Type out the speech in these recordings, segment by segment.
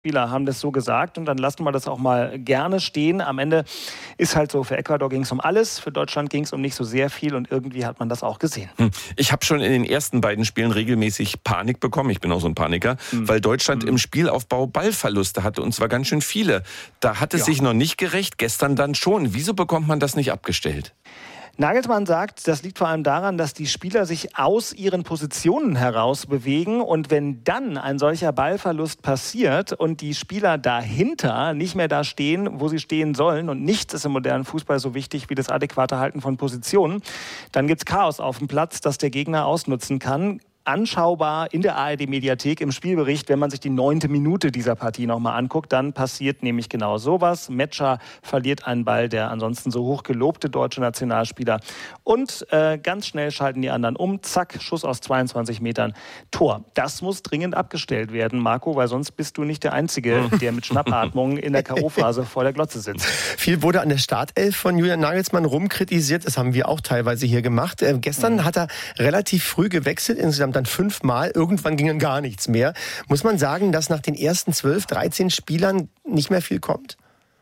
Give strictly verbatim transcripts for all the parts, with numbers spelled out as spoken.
Spieler haben das so gesagt und dann lassen wir das auch mal gerne stehen. Am Ende ist halt so, für Ecuador ging es um alles, für Deutschland ging es um nicht so sehr viel und irgendwie hat man das auch gesehen. Ich habe schon in den ersten beiden Spielen regelmäßig Panik bekommen, ich bin auch so ein Paniker, mhm. weil Deutschland mhm. im Spielaufbau Ballverluste hatte und zwar ganz schön viele. Da hat es ja. sich noch nicht gerecht, gestern dann schon. Wieso bekommt man das nicht abgestellt? Nagelsmann sagt, das liegt vor allem daran, dass die Spieler sich aus ihren Positionen heraus bewegen und wenn dann ein solcher Ballverlust passiert und die Spieler dahinter nicht mehr da stehen, wo sie stehen sollen und nichts ist im modernen Fußball so wichtig wie das adäquate Halten von Positionen, dann gibt's Chaos auf dem Platz, das der Gegner ausnutzen kann. Anschaubar in der A R D-Mediathek im Spielbericht, wenn man sich die neunte Minute dieser Partie nochmal anguckt, dann passiert nämlich genau sowas. Metscher verliert einen Ball, der ansonsten so hoch gelobte deutsche Nationalspieler. Und äh, ganz schnell schalten die anderen um. Zack, Schuss aus zweiundzwanzig Metern, Tor. Das muss dringend abgestellt werden, Marco, weil sonst bist du nicht der Einzige, der mit Schnappatmung in der K O-Phase vor der Glotze sitzt. Viel wurde an der Startelf von Julian Nagelsmann rumkritisiert. Das haben wir auch teilweise hier gemacht. Äh, gestern mhm. hat er relativ früh gewechselt, insgesamt dann fünfmal. Irgendwann ging dann gar nichts mehr. Muss man sagen, dass nach den ersten zwölf, dreizehn Spielern nicht mehr viel kommt?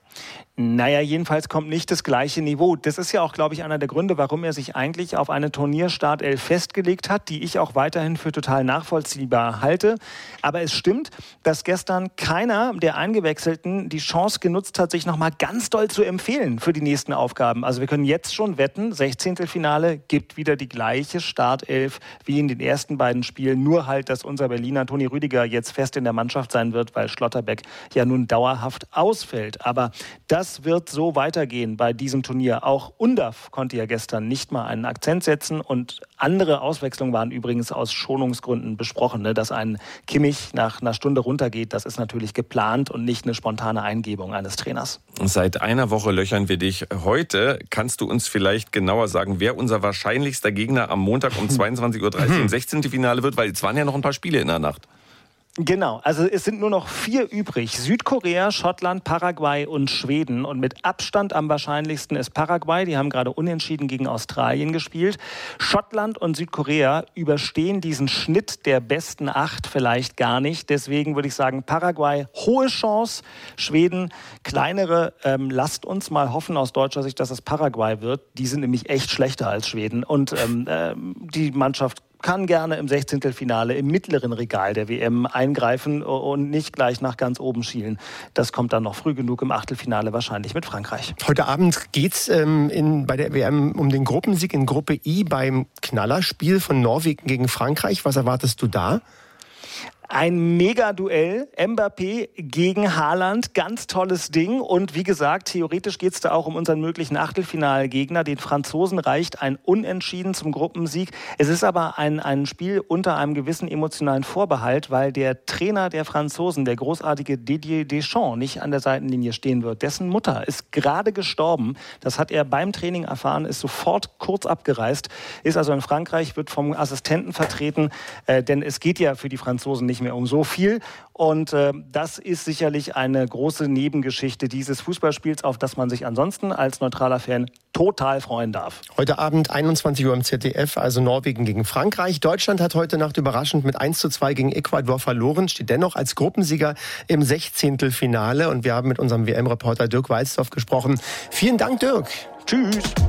Naja, jedenfalls kommt nicht das gleiche Niveau. Das ist ja auch, glaube ich, einer der Gründe, warum er sich eigentlich auf eine Turnierstartelf festgelegt hat, die ich auch weiterhin für total nachvollziehbar halte. Aber es stimmt, dass gestern keiner der Eingewechselten die Chance genutzt hat, sich nochmal ganz doll zu empfehlen für die nächsten Aufgaben. Also wir können jetzt schon wetten, Sechzehntelfinale gibt wieder die gleiche Startelf wie in den ersten beiden Spielen. Nur halt, dass unser Berliner Toni Rüdiger jetzt fest in der Mannschaft sein wird, weil Schlotterbeck ja nun dauerhaft ausfällt. Aber das Das wird so weitergehen bei diesem Turnier. Auch Undav konnte ja gestern nicht mal einen Akzent setzen und andere Auswechslungen waren übrigens aus Schonungsgründen besprochen. Ne? Dass ein Kimmich nach einer Stunde runtergeht, das ist natürlich geplant und nicht eine spontane Eingebung eines Trainers. Seit einer Woche löchern wir dich. Heute kannst du uns vielleicht genauer sagen, wer unser wahrscheinlichster Gegner am Montag um zweiundzwanzig Uhr dreißig im sechzehnten Finale wird, weil es waren ja noch ein paar Spiele in der Nacht. Genau, also es sind nur noch vier übrig. Südkorea, Schottland, Paraguay und Schweden. Und mit Abstand am wahrscheinlichsten ist Paraguay. Die haben gerade unentschieden gegen Australien gespielt. Schottland und Südkorea überstehen diesen Schnitt der besten acht vielleicht gar nicht. Deswegen würde ich sagen, Paraguay, hohe Chance. Schweden, kleinere. Ähm, lasst uns mal hoffen aus deutscher Sicht, dass es Paraguay wird. Die sind nämlich echt schlechter als Schweden. Und ähm, äh, die Mannschaft kann gerne im Sechzehntelfinale im mittleren Regal der W M eingreifen und nicht gleich nach ganz oben schielen. Das kommt dann noch früh genug im Achtelfinale wahrscheinlich mit Frankreich. Heute Abend geht's ähm, in, bei der W M um den Gruppensieg in Gruppe I beim Knallerspiel von Norwegen gegen Frankreich. Was erwartest du da? Ein Mega-Duell, Mbappé gegen Haaland, ganz tolles Ding. Und wie gesagt, theoretisch geht es da auch um unseren möglichen Achtelfinalgegner. Den Franzosen reicht ein Unentschieden zum Gruppensieg. Es ist aber ein, ein Spiel unter einem gewissen emotionalen Vorbehalt, weil der Trainer der Franzosen, der großartige Didier Deschamps, nicht an der Seitenlinie stehen wird. Dessen Mutter ist gerade gestorben. Das hat er beim Training erfahren, ist sofort kurz abgereist, ist also in Frankreich, wird vom Assistenten vertreten, äh, denn es geht ja für die Franzosen nicht mehr um so viel. Und äh, das ist sicherlich eine große Nebengeschichte dieses Fußballspiels, auf das man sich ansonsten als neutraler Fan total freuen darf. Heute Abend einundzwanzig Uhr im Z D F, also Norwegen gegen Frankreich. Deutschland hat heute Nacht überraschend mit eins zu zwei gegen Ecuador verloren, steht dennoch als Gruppensieger im Sechzehntelfinale. Und wir haben mit unserem W M-Reporter Dirk Walzdorf gesprochen. Vielen Dank, Dirk. Tschüss.